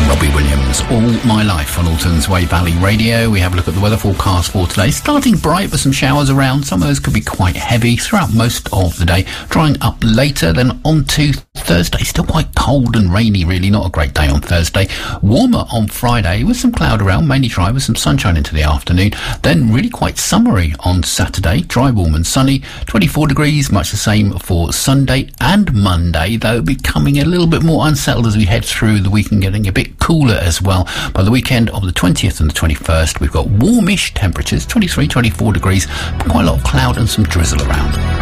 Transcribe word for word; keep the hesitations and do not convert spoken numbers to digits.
Robbie Williams, All My Life on Alton's Way Valley Radio. We have a look at the weather forecast for today. Starting bright with some showers around. Some of those could be quite heavy throughout most of the day. Drying up later, then on to Thursday. Still quite cold and rainy, really. Not a great day on Thursday. Warmer on Friday with some cloud around, mainly dry with some sunshine into the afternoon. Then really quite summery on Saturday. Dry, warm and sunny. twenty-four degrees, much the same for Sunday and Monday, though becoming a little bit more unsettled as we head through the week and getting a bit cooler as well. By the weekend of the twentieth and the twenty-first, we've got warmish temperatures, twenty-three, twenty-four degrees, but quite a lot of cloud and some drizzle around.